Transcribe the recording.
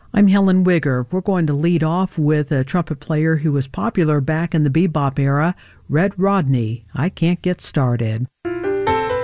I'm Helen Wigger. We're going to lead off with a trumpet player who was popular back in the bebop era, Red Rodney. I Can't Get Started.